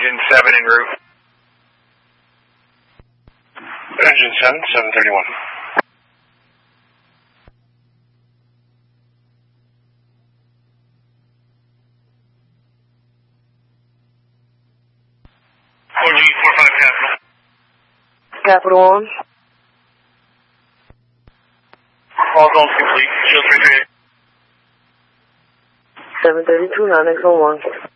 Engine 7 en route. Engine 7, 731. Capital on. All zones complete. Shield 338. 732, 9X01.